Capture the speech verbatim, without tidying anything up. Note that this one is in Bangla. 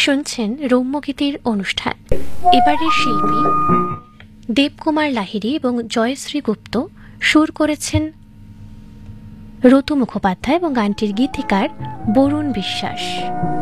শুনছেন রম্যগীতির অনুষ্ঠান। এবারের শিল্পী দেবকুমার লাহিড়ী এবং জয়শ্রী গুপ্ত, সুর করেছেন ঋতু মুখোপাধ্যায় এবং গানটির গীতিকার বরুণ বিশ্বাস।